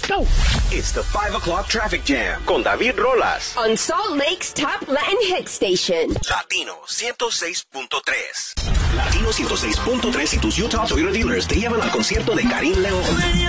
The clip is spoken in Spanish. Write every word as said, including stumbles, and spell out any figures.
go. It's the five o'clock traffic jam con David Rolas. On Salt Lake's top Latin hit station. Latino ciento seis punto tres. Latino ciento seis punto tres y tus Utah Toyota dealers te llevan al concierto de Karim León.